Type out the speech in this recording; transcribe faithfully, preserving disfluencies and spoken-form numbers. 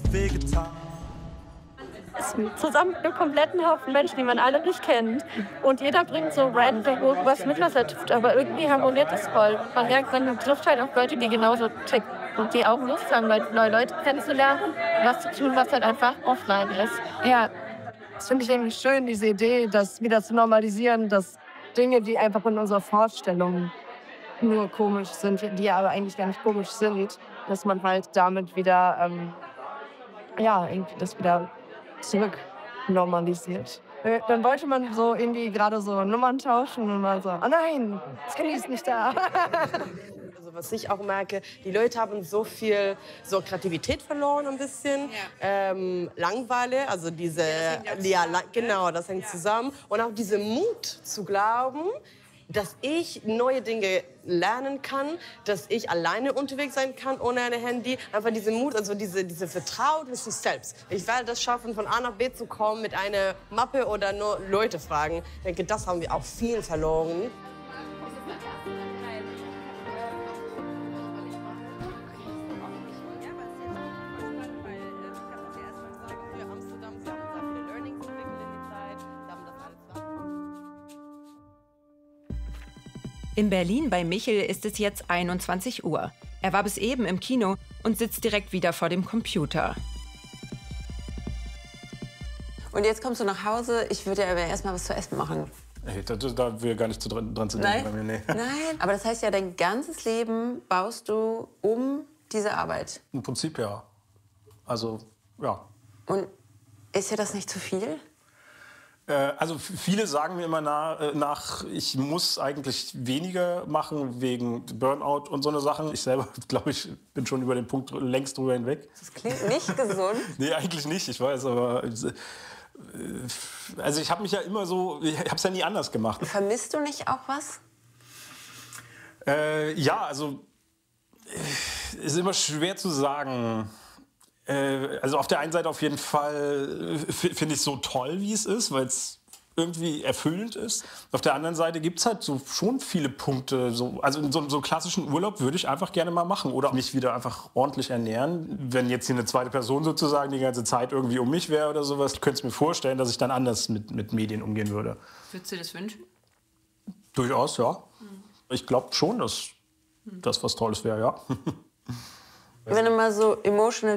wehgetan. Es ist zusammen mit einem kompletten Haufen Menschen, die man alle nicht kennt. Und jeder bringt so random irgendwas mit, was er tut. Aber irgendwie harmoniert es voll. Man merkt, man trifft halt auch Leute, die genauso ticken. Und die auch Lust haben, neue Leute kennenzulernen, was zu tun, was halt einfach offline ist. Ja, das finde ich irgendwie schön, diese Idee, das wieder zu normalisieren, dass Dinge, die einfach in unserer Vorstellung nur komisch sind, die aber eigentlich gar nicht komisch sind, dass man halt damit wieder, ähm, ja, irgendwie das wieder zurück normalisiert. Äh, Dann wollte man so irgendwie gerade so Nummern tauschen und man so, oh nein, das Handy ist nicht da. Also was ich auch merke, die Leute haben so viel so Kreativität verloren ein bisschen, ja. ähm, Langeweile, also diese, ja, ja, genau, das hängt zusammen und auch diese Mut zu glauben, dass ich neue Dinge lernen kann, dass ich alleine unterwegs sein kann, ohne ein Handy. Einfach diese Mut, also diese, diese Vertrauen in sich selbst. Ich werde das schaffen, von A nach B zu kommen mit einer Mappe oder nur Leute fragen. Ich denke, das haben wir auch viel verloren. In Berlin bei Michel ist es jetzt einundzwanzig Uhr. Er war bis eben im Kino und sitzt direkt wieder vor dem Computer. Und jetzt kommst du nach Hause, ich würde ja erst mal was zu essen machen. Hey, da, da will gar nicht dran, dran zu denken bei mir. Nee. Nein, aber das heißt ja, dein ganzes Leben baust du um diese Arbeit. Im Prinzip ja. Also, ja. Und ist dir das nicht zu viel? Also viele sagen mir immer nach, ich muss eigentlich weniger machen wegen Burnout und so eine Sachen. Ich selber, glaube ich, bin schon über den Punkt längst drüber hinweg. Das klingt nicht gesund. Nee, eigentlich nicht, ich weiß, aber... Also ich habe mich ja immer so, ich habe es ja nie anders gemacht. Vermisst du nicht auch was? Äh, ja, also ist immer schwer zu sagen. Also auf der einen Seite auf jeden Fall finde ich es so toll, wie es ist, weil es irgendwie erfüllend ist. Auf der anderen Seite gibt es halt so schon viele Punkte. So, also in so, so einem klassischen Urlaub würde ich einfach gerne mal machen oder mich wieder einfach ordentlich ernähren. Wenn jetzt hier eine zweite Person sozusagen die ganze Zeit irgendwie um mich wäre oder sowas, ich könnte es mir vorstellen, dass ich dann anders mit, mit Medien umgehen würde. Würdest du das wünschen? Durchaus, ja. Mhm. Ich glaube schon, dass das was Tolles wäre, ja. Wenn du mal so emotional